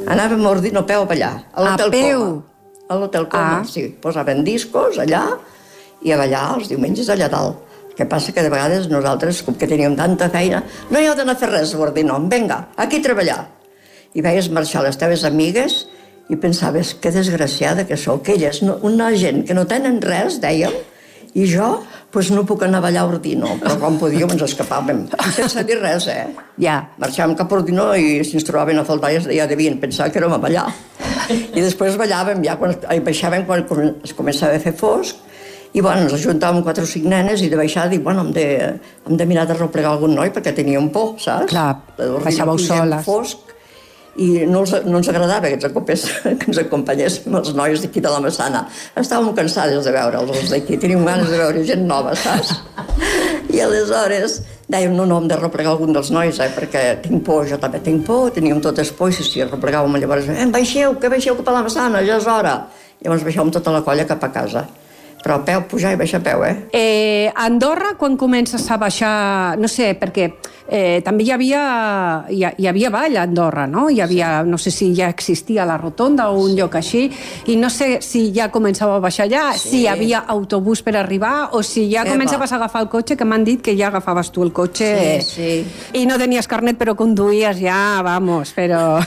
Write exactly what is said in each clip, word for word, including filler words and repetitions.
Anàvem a Ordino a peu a ballar. A l'Hotel Coma. A l'Hotel Coma, sí. Posaven discos allà i a ballar els diumenges allà dalt. El que passa que de vegades nosaltres, com que teníem tanta feina, no hi heu d'anar a fer res a Ordino, vinga, aquí a treballar. I veies marxar les teves amigues i pensaves, que desgraciada que sou, que elles, una gent que no tenen res, dèiem, i jo, doncs no puc anar a ballar a Ordino, però quan podíem ens escapàvem, sense dir res, eh? Ja. Marxàvem cap a Ordino i si ens trobaven a faltar ja devien pensar que érem a ballar. I després ballàvem, ja quan baixàvem, quan es començava a fer fosc, i bueno, ens ajuntàvem quatre o cinc nenes i de baixar dic, bueno, hem de, hem de mirar de replegar algun noi perquè teníem por, saps? Clar, baixàveu soles. Fosc, i no, els, no ens agradava que ens, que ens acompanyéssim els nois d'aquí de la Massana. Estàvem cansades de veure'ls, els d'aquí, teníem ganes de veure gent nova, saps? I aleshores dèiem, no, no, hem de replegar algun dels nois, eh, perquè tinc por, jo també tinc por, teníem totes por, i si replegàvem llavors, eh, baixeu, que baixeu cap a la Massana, ja és hora. Llavors baixàvem tota la colla cap a casa. Però a peu, pujar i baixar a peu, eh? eh a Andorra, quan comences a baixar, no sé, perquè eh, també hi havia, hi, hi havia ball a Andorra, no? Hi havia, no sé si ja existia la rotonda o un lloc així, i no sé si ja començava a baixar allà, sí. Si hi havia autobús per arribar, o si ja començaves a agafar el cotxe, que m'han dit que ja agafaves tu el cotxe, sí, sí. I no tenies carnet, però conduïes ja, vamos, però...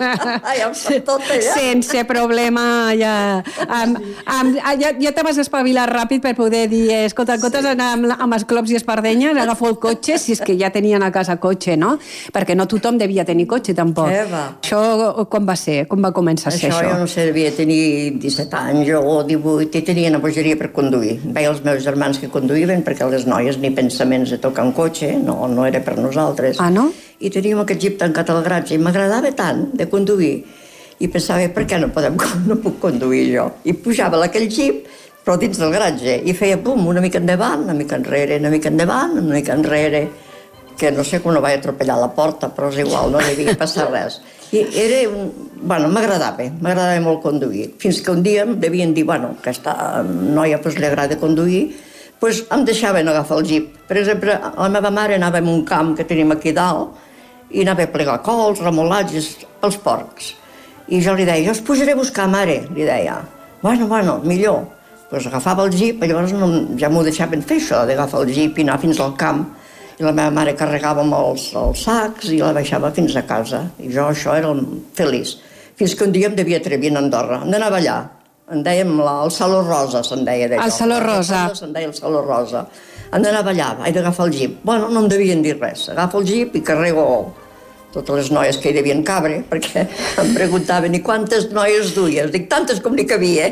Ai, ja tot, ja. Sense problema, ja... Amb, amb, ja, ja te vas espavilar ràpid per poder dir, escolta, en comptes d'anar amb, amb els clops i espardenyes, agafo el cotxe, si és que ja tenien a casa cotxe, no? Perquè no tothom devia tenir cotxe, tampoc. Què va? Això com va ser? Com va començar a ser això? Això jo no sé, devia tenir disset anys o divuit, i tenia una bogeria per conduir. Veia els meus germans que conduïven, perquè les noies ni pensaments de tocar un cotxe, no, no era per nosaltres. Ah, no? I teníem aquest jeep tancat al garatge, i m'agradava tant de conduir. I pensava, per què no, podem, no puc conduir jo? I pujava a aquell jeep, però dins del garatge, i feia pum, una mica endavant, una mica enrere, una mica endavant, una mica enrere, que no sé com no vaig atropellar la porta, però és igual, no devia passar res. I era un... Bueno, m'agradava, m'agradava molt conduir. Fins que un dia em devien dir, bueno, que aquesta noia pues, li agrada conduir, doncs em deixaven agafar el jeep. Per exemple, la meva mare anava en un camp que tenim aquí dalt i anava a plegar cols, remolatges, pels porcs. I jo li deia, jo us pujaré a buscar, mare, li deia. Bueno, bueno, millor. Doncs agafava el jeep, llavors no, ja m'ho deixaven fer això, d'agafar el jeep i anar fins al camp. I la meva mare carregava amb els, els sacs i la baixava fins a casa. I jo això era feliç. Fins que un dia em devia atrevir a Andorra. Hem d'anar a ballar. En dèiem la, el Saló Rosa, se'n deia. El Saló Rosa. Se'n deia el Saló Rosa. Hem d'anar a ballar, he d'agafar el jeep. Bueno, no em devien dir res. Agafo el jeep i carrego totes les noies que hi devien cabre, perquè em preguntaven, i quantes noies duies? Dic, tantes com n'hi cabia.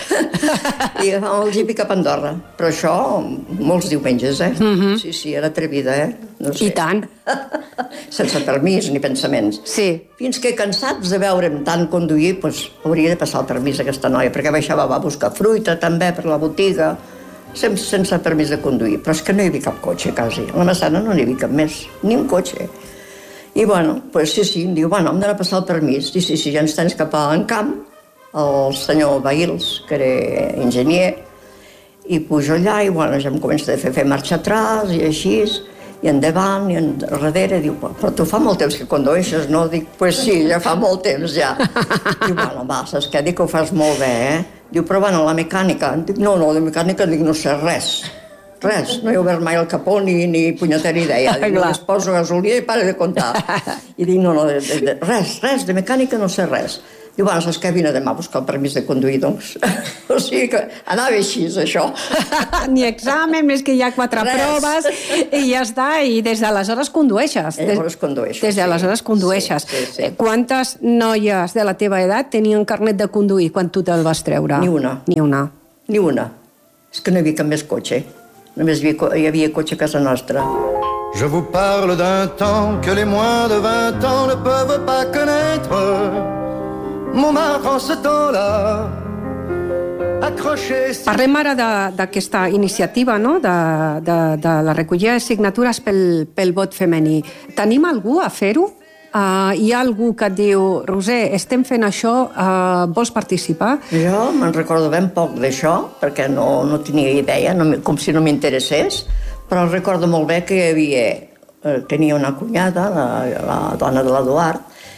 I agafàvem el jeep i cap a Andorra. Però això, molts diumenges, eh? Mm-hmm. Sí, sí, era atrevida, eh? No sé. I tant. Sense permís ni pensaments. Sí. Fins que, cansats de veure'm tant conduir, doncs hauria de passar el permís a aquesta noia, perquè baixava a buscar fruita també per la botiga, sempre sense permís de conduir. Però és que no hi havia cap cotxe, quasi. A la Massana no n'hi havia cap més, ni un cotxe. I bueno, pues sí, sí, em diu, bueno, hem d'anar a passar el permís. I sí, sí, ja ens tens cap a Encamp, el senyor Bahils, que era enginyer, i pujo allà i bueno, ja em comença a fer, fer marxa atràs i així, i endavant i enrere. Diu, però tu fa molt temps que condueixes, no? Dic, pues sí, ja fa molt temps ja. Diu, bueno, va, saps què? Dic que ho fas molt bé, eh? Diu, però bueno, la mecànica. Dic, no, no, de mecànica dic, no sé res. Res, no he obert mai el capó ni, ni punyetera idea. Dic, només poso gasolina i pare de comptar. I dic, no, no, de, de, de, res, res, de mecànica no sé res. Diu, bueno, saps què? Vine demà a buscar el permís de conduir, doncs. O sigui que anava així, això. Ni examen, més que hi ha quatre res. Proves, i ja està, i des d'aleshores condueixes. I llavors condueixo, Des d'aleshores sí. condueixes. Sí, sí, sí. Quantes noies de la teva edat tenien carnet de conduir quan tu te'l vas treure? Ni una. Ni una. Ni una. És que no hi havia cap més cotxe. Només hi havia, hi havia cotxe a casa nostra. Je vous parle d'un temps que les moins de vingt ans ne peuvent pas connaître. Montmartre en ce temps-là, accroché... Parlem ara d'aquesta iniciativa, no?, de, de, de la recollida de signatures pel, pel vot femení. Tenim algú a fer-ho? Uh, hi ha algú que et diu, Roser, estem fent això, uh, vols participar? Jo me'n recordo ben poc d'això, perquè no, no tenia idea, no, com si no m'interessés, però recordo molt bé que hi havia, eh, tenia una cunyada, la, la dona de l'Eduard,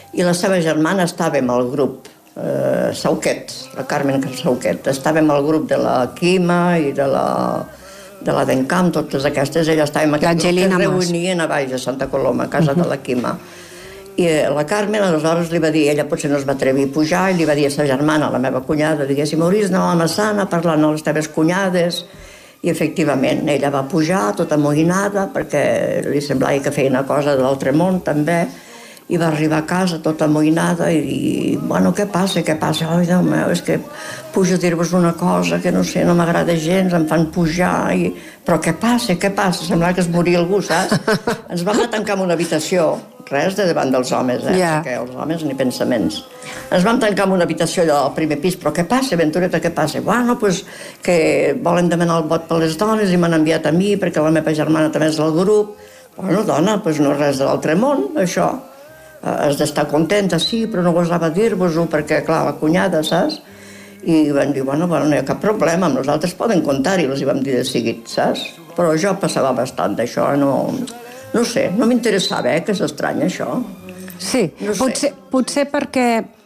i la seva germana estava amb el grup eh, Sauquet, la Carmen Sauquet, estava amb el grup de la Quima i de la de la d'Encamp, totes aquestes, ella estava amb aquest grup que es reunien a baix de Santa Coloma, a casa de la Quima. I la Carmen aleshores li va dir, ella potser no es va atrevir a pujar, i li va dir a sa germana, la meva cunyada, diguéssim, hauries d'anar a la Massana parlant amb les teves cunyades, i efectivament ella va pujar tota amoïnada perquè li semblava que feia una cosa de l'altre món també, i va arribar a casa tota amoïnada i dir, bueno, què passa, què passa? Ai, Déu meu, és que pujo a dir-vos una cosa que no sé, no m'agrada gens, em fan pujar, i... però què passa, què passa? Semblava que es moria algú, saps? Ens vam anar a tancar en una habitació, res de davant dels homes, eh? Yeah. Perquè els homes ni pensaments. Ens vam tancar en una habitació allà al primer pis, però què passa, Ventureta, què passa? Bueno, doncs que volen demanar el vot per les dones i m'han enviat a mi perquè la meva germana també és del grup. Bueno, dona, doncs no és res de l'altre món, això. Has d'estar contenta, sí, però no gosava dir-vos-ho perquè, clar, la cunyada, saps? I van dir, bueno, bueno, no hi ha cap problema, amb nosaltres poden comptar-hi, els hi vam dir de seguit, saps? Però jo passava bastant d'això, no... No sé, no m'interessava, eh, que s'estranya això. Sí, no sé. potser, potser perquè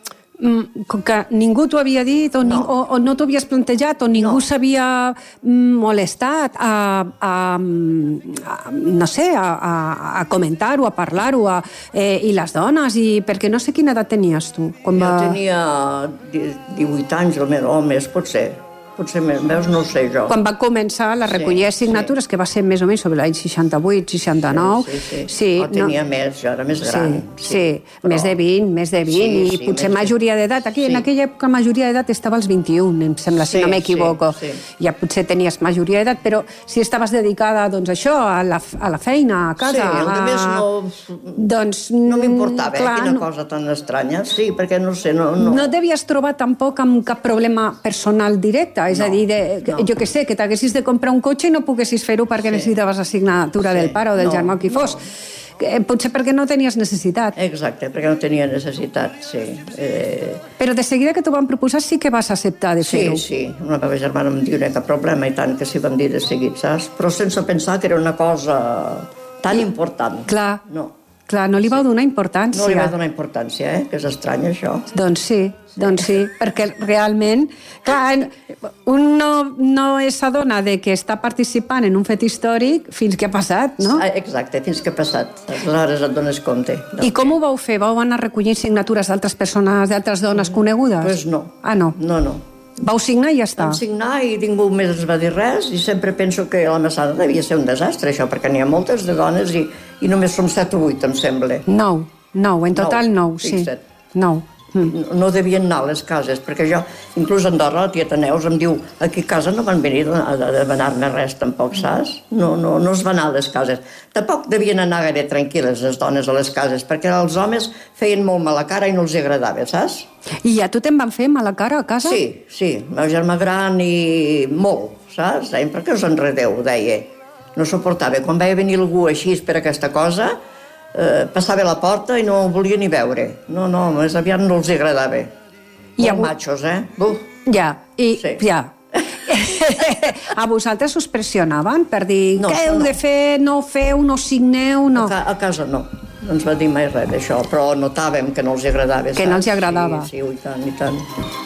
mm, com que ningú t'ho havia dit o, no. o, o no t'ho havies plantejat o ningú no. s'havia molestat a, a, a, no sé, a, a, a comentar-ho, a parlar-ho, eh, i les dones, i perquè no sé quina edat tenies tu. Jo va... tenia divuit anys o més, o més, potser. Potser més, veus, no ho sé jo. Quan va començar la recollida de signatures, sí. que va ser més o menys sobre l'any seixanta-vuit, seixanta-nou... Sí, sí, sí. sí o tenia no... més, jo era més gran. Sí, sí. sí. Però... més de vint, més de vint, sí, i sí, potser majoria d'edat. Aquí, sí. En aquella època, majoria d'edat estava als vint-i-un, em sembla, sí, si no m'equivoco. Sí, sí. Ja potser tenies majoria d'edat, però si estaves dedicada, doncs, a això, a la, a la feina, a casa... Sí, el que més no... Doncs... No m'importava, eh, quina no... cosa tan estranya. Sí, perquè no sé, no... No, no devies trobar tampoc amb cap problema personal directe. És no, a dir, de, no. jo que sé, que t'haguessis de comprar un cotxe i no poguessis fer-ho perquè sí. necessitaves la signatura sí. del pare o del no, germà qui fos. No. Potser perquè no tenies necessitat. Exacte, perquè no tenia necessitat, sí. Eh... Però de seguida que t'ho van proposar sí que vas acceptar de fer-ho. Sí, sí. La meva germana em diu no hi ha cap problema i tant que sí vam dir de seguit, saps? Però sense pensar que era una cosa tan important. Clar. No. Clar, no li vau donar importància. No li va donar importància, eh? Que és estrany, això. Doncs sí, sí. doncs sí, perquè realment... Clar, un no, no s'adona de que està participant en un fet històric fins que ha passat, no? Exacte, fins que ha passat. Aleshores et dones compte. I com ho vau fer? Vau anar recollint signatures d'altres persones, d'altres dones conegudes? Doncs no. Ah, no? No, no. Vau signar i ja està? Vam signar i ningú més ens va dir res i sempre penso que la Massana devia ser un desastre, això, perquè n'hi ha moltes de dones i, i només som set o vuit, em sembla. Nou, nou, en total nou, nou sí. Nou. Mm. No devien anar a les cases, perquè jo, inclús a Andorra, la tieta Neus em diu aquí a casa no van venir a demanar-me res, tampoc, saps? No, no, no es van anar a les cases. Tampoc devien anar gaire tranquil·les les dones a les cases, perquè els homes feien molt mala cara i no els agradava, saps? I ja tu te'n van fer mala cara a casa? Sí, sí, el meu germà gran i molt, saps? Deien, per què us enredeu, deia. No suportava. Quan veia venir algú així per aquesta cosa, Eh, passava a la porta i no ho volia ni veure. No, no, més aviat no els agradava. I molt machos, eh? Buf. Ja, i sí. ja. A vosaltres us pressionaven per dir no, què heu no. de fer, no feu, no signeu, no? A, a casa no, no ens va dir mai res d'això, però notàvem que no els agradava. Que saps? No els agradava. Sí, sí, i tant, i tant.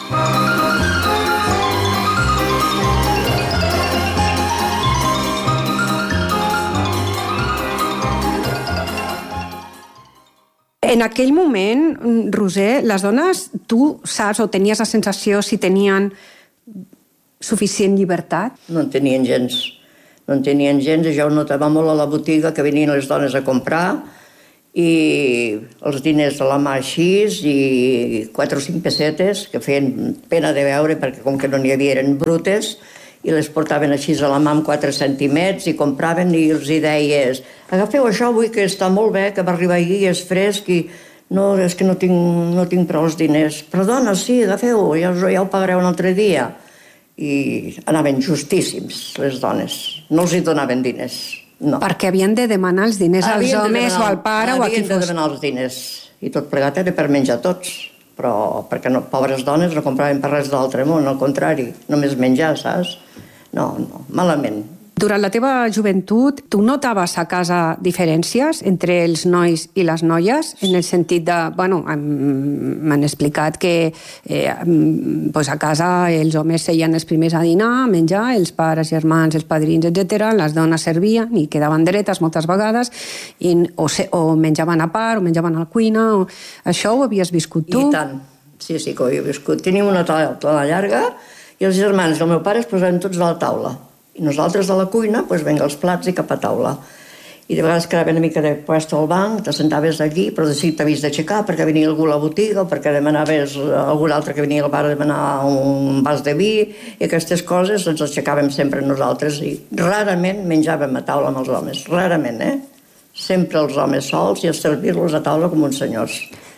En aquell moment, Roser, les dones, tu saps o tenies la sensació si tenien suficient llibertat? No en tenien gens. No en tenien gens. Jo ho notava molt a la botiga que venien les dones a comprar i els diners a la mà així i quatre o cinc pessetes que feien pena de veure perquè com que no n'hi havia eren brutes i les portaven així a la mà amb quatre centimets i compraven i els hi deies agafeu això avui que està molt bé, que va arribar ahir, és fresc i no, és que no tinc, no tinc prou els diners. Però dona, sí, agafeu, ja, ja ho pagareu un altre dia. I anaven justíssims, les dones. No els hi donaven diners, no. Perquè havien de demanar els diners als homes demanar, o al pare o a qui fos. Havien de demanar els diners i tot plegat era per menjar tots. Però perquè no, pobres dones no compraven per res de l'altre món, al contrari, només menjar, saps? No, no, malament. Durant la teva joventut, tu notaves a casa diferències entre els nois i les noies? En el sentit de... Bueno, m'han explicat que eh, pues a casa els homes seien els primers a dinar, a menjar, els pares, germans, els padrins, etcètera. Les dones servien i quedaven dretes moltes vegades, i, o, se, o menjaven a part, o menjaven a la cuina. O... Això ho havies viscut tu? I tant. Sí, sí que ho havia viscut. Teníem una taula llarga i els germans del meu pare es posaven tots a la taula. I nosaltres de la cuina, doncs vinga, els plats i cap a taula. I de vegades quedava una mica de puesto al banc, te sentaves allí, però de seguida t'havies d'aixecar perquè venia algú a la botiga o perquè demanaves a algun altre que venia al bar a demanar un vas de vi, i aquestes coses ens les aixecàvem sempre nosaltres, i rarament menjàvem a taula amb els homes, rarament, eh? Sempre els homes sols i a servir-los a taula com uns senyors.